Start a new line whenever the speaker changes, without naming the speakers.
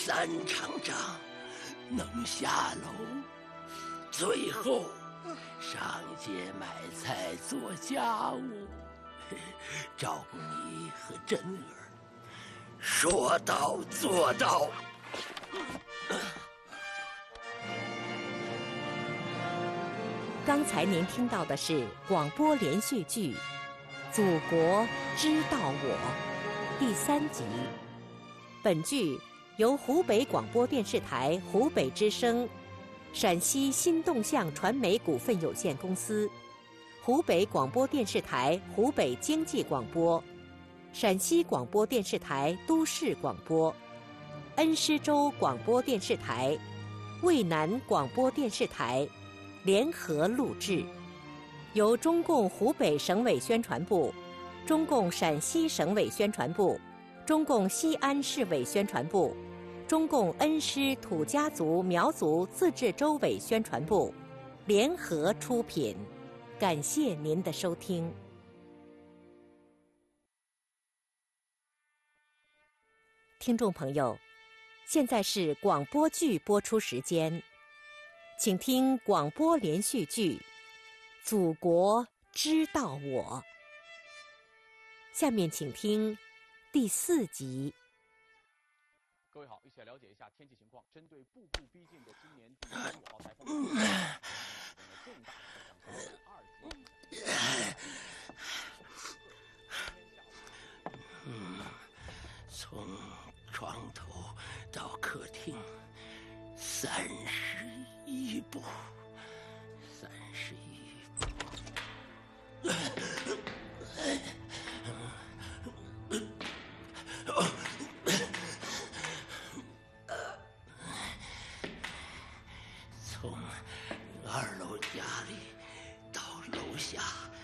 3场仗，能下楼，最后上街买菜做家务，照顾你和珍儿，说到做到。
刚才您听到的是广播连续剧《祖国知道我》第3集。本剧由湖北广播电视台湖北之声、陕西新动向传媒股份有限公司、湖北广播电视台湖北经济广播、陕西广播电视台都市广播、恩施州广播电视台、渭南广播电视台联合录制，由中共湖北省委宣传部、中共陕西省委宣传部、中共西安市委宣传部、中共恩施土家族苗族自治州委宣传部联合出品。感谢您的收听。听众朋友，现在是广播剧播出时间，请听广播连续剧《祖国知道我》。下面请听第4集。
各位好，一起来了解一下天气情况。针对步步逼近的今年第15号台风重大影响2级。
从床头到客厅31步，31步。从2楼家里到楼下